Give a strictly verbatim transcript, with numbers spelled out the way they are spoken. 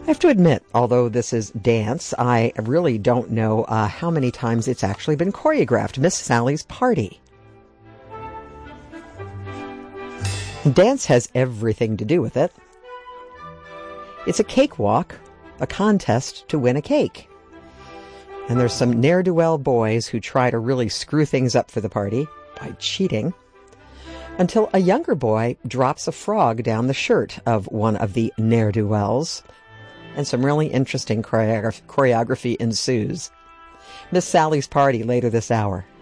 I have to admit, although this is dance, I really don't know uh, how many times it's actually been choreographed. Miss Sally's Party. Dance has everything to do with it. It's a cakewalk, a contest to win a cake. And there's some ne'er-do-well boys who try to really screw things up for the party by cheating, until a younger boy drops a frog down the shirt of one of the ne'er-do-wells, and some really interesting choreography ensues. Miss Sally's Party later this hour.